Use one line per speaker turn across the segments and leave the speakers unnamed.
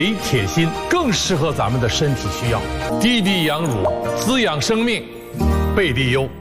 镁、铁、锌更适合咱们的身体需要。滴滴羊乳滋养生命，贝利优。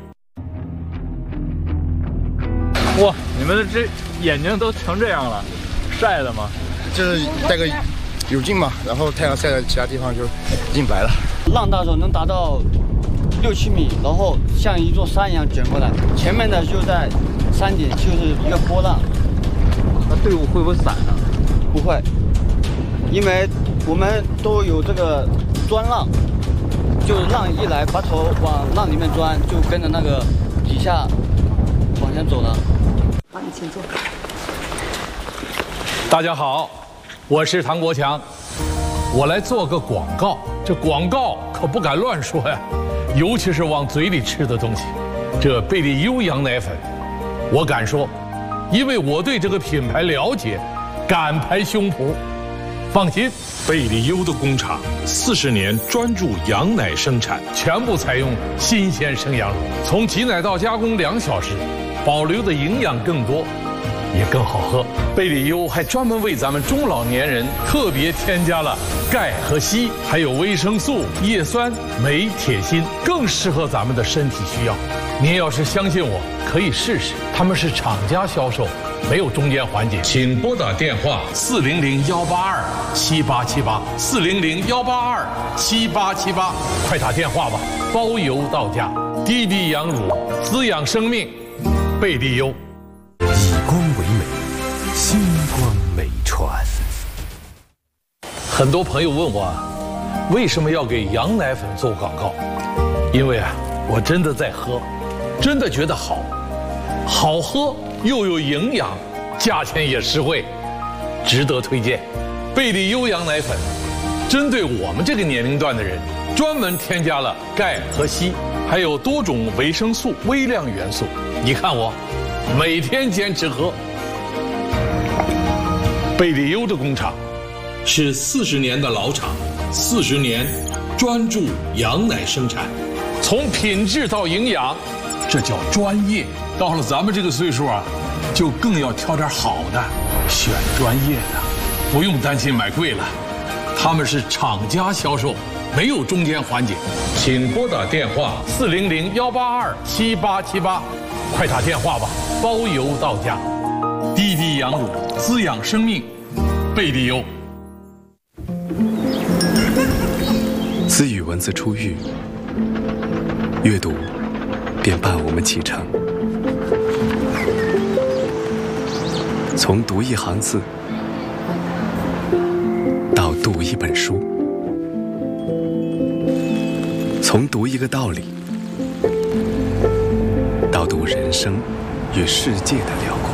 哇，你们的这眼睛都成这样了，晒的吗？
就是戴个有镜嘛，然后太阳晒在其他地方就已经白了。
浪大时候能达到6、7米，然后像一座山一样卷过来，前面的就在山顶，就是一个波浪。
那队伍会不会散呢？
不会，因为我们都有这个钻浪，就是浪一来，把头往浪里面钻，就跟着那个底下往前走了。
好，你请坐。
大家好，我是唐国强，我来做个广告。这广告可不敢乱说呀，尤其是往嘴里吃的东西。这贝利优羊奶粉，我敢说，因为我对这个品牌了解，敢拍胸脯。放心，
贝利优的工厂40年专注羊奶生产，
全部采用新鲜生羊乳，从挤奶到加工2小时，保留的营养更多，也更好喝。贝利优还专门为咱们中老年人特别添加了钙和硒，还有维生素、叶酸、镁、铁、锌，更适合咱们的身体需要。您要是相信我，可以试试，他们是厂家销售，没有中间环节。请拨打电话400-182-7878，400-182-7878，快打电话吧，包邮到家。滴滴羊乳滋养生命，贝利优。
以光为美，星光美传。
很多朋友问我，为什么要给羊奶粉做广告？因为我真的在喝，真的觉得好喝又有营养，价钱也实惠，值得推荐。贝利优羊奶粉针对我们这个年龄段的人，专门添加了钙和硒，还有多种维生素、微量元素。你看我每天坚持喝。贝利优的工厂是40年的老厂，40年专注羊奶生产，从品质到营养，这叫专业。到了咱们这个岁数就更要挑点好的，选专业的，不用担心买贵了。他们是厂家销售，没有中间环节。请拨打电话400-182-7878，快打电话吧，包邮到家。滴滴羊乳滋养生命，贝利优。
自语文字出狱，阅读便伴我们启程。从读一行字到读一本书，从读一个道理到读人生与世界的辽阔。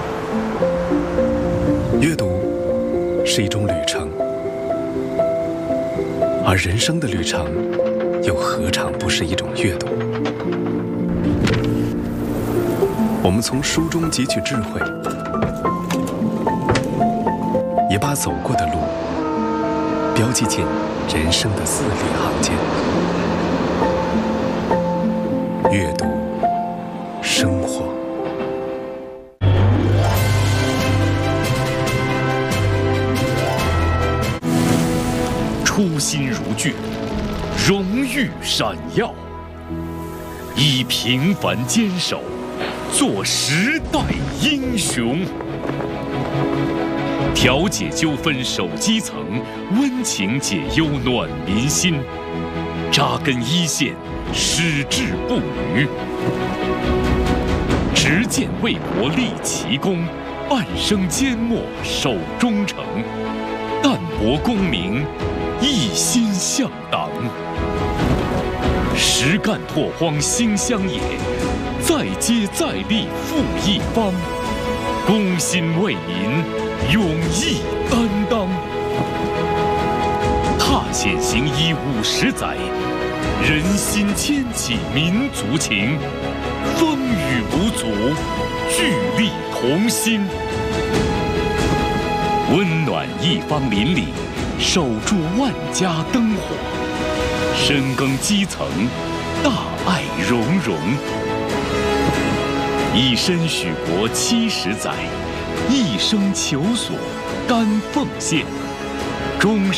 阅读是一种旅程，而人生的旅程又何尝不是一种阅读？我们从书中汲取智慧，也把走过的路标记进人生的字里行间。阅读生活。
初心如炬，荣誉闪耀，以平凡坚守，做时代英雄。调解纠纷守基层，温情解忧暖民心。扎根一线，矢志不渝。执剑为国立奇功，半生缄默守忠诚。淡泊功名，一心向党。实干拓荒兴乡野，再接再厉复一方。公心为民，勇毅担当。踏险行医50载，人心牵起民族情。风雨无阻，聚力同心。温暖一方邻里，守住万家灯火。深耕基层，大爱融融。以身许国70载，一生求索甘奉献。终